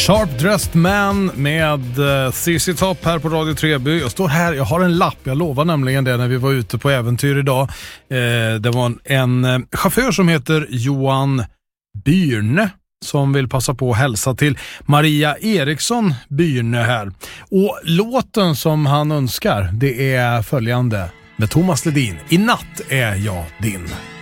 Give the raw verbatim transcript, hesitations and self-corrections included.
Sharp Dressed Man med uh, C C Top här på Radio Treby. Jag står här, jag har en lapp, jag lovar nämligen det när vi var ute på äventyr idag. Eh, det var en, en uh, chaufför som heter Johan Byrne som vill passa på att hälsa till Maria Eriksson Byrne här. Och låten som han önskar, det är följande med Thomas Ledin. I natt är jag din.